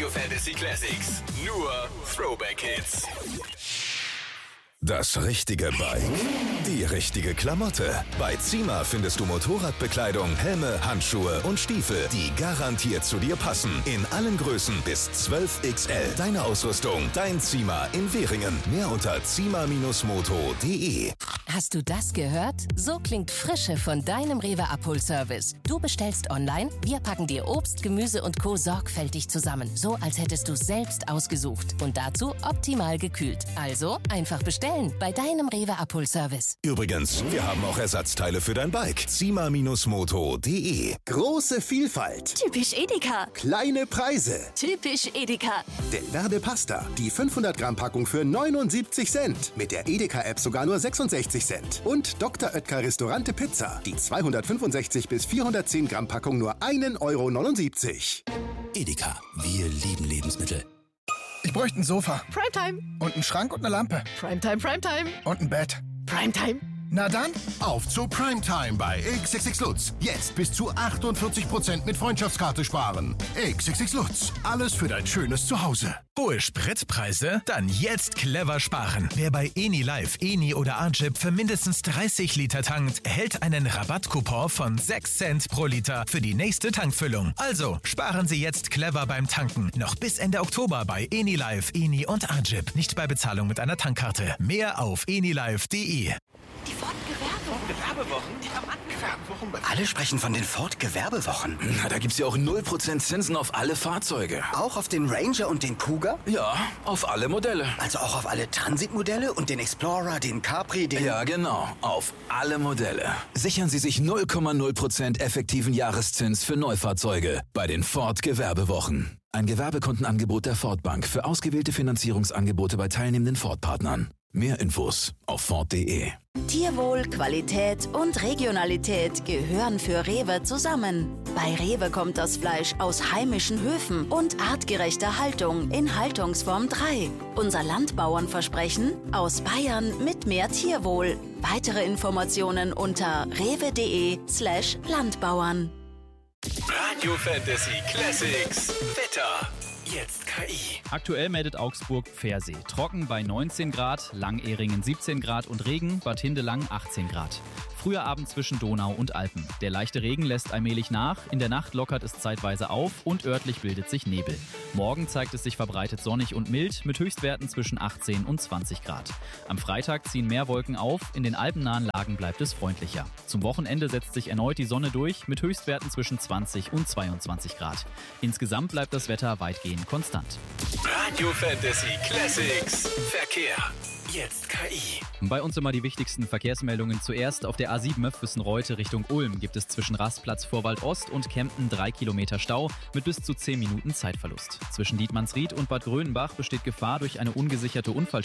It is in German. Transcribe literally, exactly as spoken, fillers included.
Radio Fantasy Classics. Nur Throwback Hits. Das richtige Bike, die richtige Klamotte. Bei Zima findest du Motorradbekleidung, Helme, Handschuhe und Stiefel, die garantiert zu dir passen. In allen Größen bis zwölf X L. Deine Ausrüstung, dein Zima in Währingen. Mehr unter zima Bindestrich moto punkt de. Hast du das gehört? So klingt Frische von deinem Rewe-Abholservice. Du bestellst online, wir packen dir Obst, Gemüse und Co. sorgfältig zusammen. So, als hättest du es selbst ausgesucht. Und dazu optimal gekühlt. Also einfach bestellen bei deinem Rewe-Abholservice. Übrigens, wir haben auch Ersatzteile für dein Bike. zima Bindestrich moto punkt de. Große Vielfalt. Typisch Edeka. Kleine Preise. Typisch Edeka. Del Verde Pasta. Die fünfhundert Gramm Packung für neunundsiebzig Cent. Mit der Edeka-App sogar nur sechsundsechzig Cent. Und Doktor Oetker Restaurante Pizza. Die zweihundertfünfundsechzig bis vierhundertzehn Gramm Packung nur ein Euro neunundsiebzig. Edeka. Wir lieben Lebensmittel. Ich bräuchte ein Sofa. Primetime. Und einen Schrank und eine Lampe. Primetime, Primetime. Und ein Bett. Primetime. Na dann, auf zu Primetime bei X X X Lutz. Jetzt bis zu achtundvierzig Prozent mit Freundschaftskarte sparen. X X X Lutz. Alles für dein schönes Zuhause. Hohe Spritpreise? Dann jetzt clever sparen. Wer bei Eni Live, Eni oder Arjip für mindestens dreißig Liter tankt, erhält einen Rabattcoupon von sechs Cent pro Liter für die nächste Tankfüllung. Also sparen Sie jetzt clever beim Tanken. Noch bis Ende Oktober bei Eni Live, Eni und Arjip. Nicht bei Bezahlung mit einer Tankkarte. Mehr auf enilive punkt de. Die Ford Gewerbewochen. Gewerbewochen? Die Gewerbewochen. Alle sprechen von den Ford Gewerbewochen. Na, da gibt's ja auch null Prozent Zinsen auf alle Fahrzeuge. Auch auf den Ranger und den Kuga? Ja, auf alle Modelle. Also auch auf alle Transitmodelle und den Explorer, den Capri, den... Ja, genau. Auf alle Modelle. Sichern Sie sich null Komma null Prozent effektiven Jahreszins für Neufahrzeuge bei den Ford Gewerbewochen. Ein Gewerbekundenangebot der Ford Bank für ausgewählte Finanzierungsangebote bei teilnehmenden Ford-Partnern. Mehr Infos auf ford punkt de. Tierwohl, Qualität und Regionalität gehören für Rewe zusammen. Bei Rewe kommt das Fleisch aus heimischen Höfen und artgerechter Haltung in Haltungsform drei. Unser Landbauernversprechen: aus Bayern mit mehr Tierwohl. Weitere Informationen unter rewe.de slash Landbauern. Radio Fantasy Classics. Wetter. Jetzt K I. Aktuell meldet Augsburg Pfersee. Trocken bei neunzehn Grad, Langehringen siebzehn Grad und Regen, Bad Hindelang achtzehn Grad. Früher Abend zwischen Donau und Alpen. Der leichte Regen lässt allmählich nach, in der Nacht lockert es zeitweise auf und örtlich bildet sich Nebel. Morgen zeigt es sich verbreitet sonnig und mild mit Höchstwerten zwischen achtzehn und zwanzig Grad. Am Freitag ziehen mehr Wolken auf, in den alpennahen Lagen bleibt es freundlicher. Zum Wochenende setzt sich erneut die Sonne durch mit Höchstwerten zwischen zwanzig und zweiundzwanzig Grad. Insgesamt bleibt das Wetter weitgehend konstant. Radio Fantasy Classics. Verkehr. Jetzt K I. Bei uns immer die wichtigsten Verkehrsmeldungen zuerst. Auf der A sieben Möffwissen-Reute Richtung Ulm gibt es zwischen Rastplatz Vorwald Ost und Kempten drei Kilometer Stau mit bis zu zehn Minuten Zeitverlust. Zwischen Dietmannsried und Bad Grönenbach besteht Gefahr durch eine ungesicherte Unfallstelle.